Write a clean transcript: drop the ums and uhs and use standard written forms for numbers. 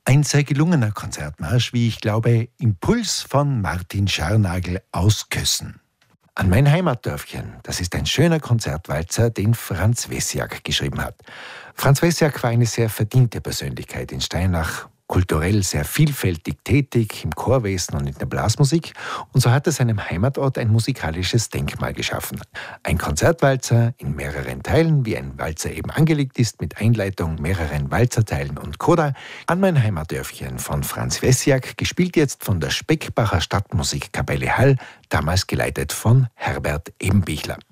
Ein sehr gelungener Konzertmarsch, wie ich glaube, Impuls von Martin Scharnagl aus Kössen. An mein Heimatdörfchen, das ist ein schöner Konzertwalzer, den Franz Wessiak geschrieben hat. Franz Wessiak war eine sehr verdiente Persönlichkeit in Steinach, kulturell sehr vielfältig tätig im Chorwesen und in der Blasmusik, und so hat er seinem Heimatort ein musikalisches Denkmal geschaffen. Ein Konzertwalzer in mehreren Teilen, wie ein Walzer eben angelegt ist, mit Einleitung, mehreren Walzerteilen und Coda. An mein Heimatdörfchen von Franz Wessiak, gespielt jetzt von der Speckbacher Stadtmusikkapelle Hall, damals geleitet von Herbert Ebenbichler.